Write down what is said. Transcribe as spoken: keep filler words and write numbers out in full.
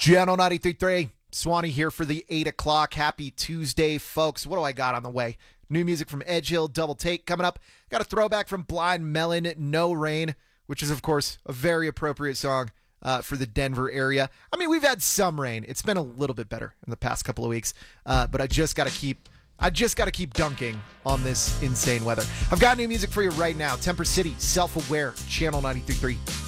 Channel ninety-three point three, Swanee here for the eight o'clock. Happy Tuesday, folks. What do I got on the way? New music from Edge Hill, Double Take coming up. Got a throwback from Blind Melon, No Rain, which is, of course, a very appropriate song uh, for the Denver area. I mean, we've had some rain. It's been a little bit better in the past couple of weeks, uh, but I just got to keep... I just got to keep dunking on this insane weather. I've got new music for you right now. Temper City, Self-Aware, Channel ninety-three point three.